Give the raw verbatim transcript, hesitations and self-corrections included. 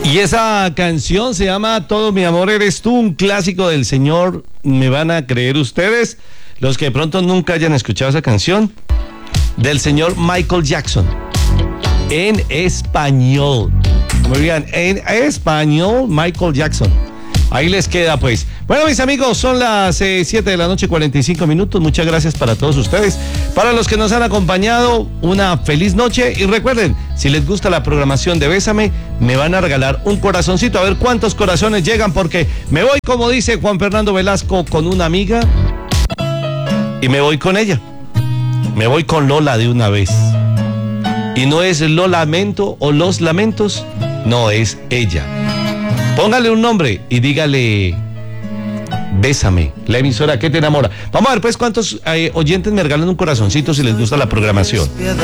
Y esa canción se llama Todo mi amor eres tú, un clásico del señor, ¿me van a creer ustedes? Los que de pronto nunca hayan escuchado esa canción, del señor Michael Jackson, en español. Muy bien, en español, Michael Jackson. Ahí les queda, pues. Bueno, mis amigos, son las siete eh, de la noche, cuarenta y cinco minutos. Muchas gracias para todos ustedes. Para los que nos han acompañado, una feliz noche. Y recuerden, si les gusta la programación de Bésame, me van a regalar un corazoncito. A ver cuántos corazones llegan, porque me voy, como dice Juan Fernando Velasco, con una amiga. Y me voy con ella. Me voy con Lola de una vez. Y no es lo lamento o los lamentos, no, es ella. Póngale un nombre y dígale Bésame, la emisora que te enamora. Vamos a ver pues cuántos eh, oyentes me regalan un corazoncito si les gusta la programación.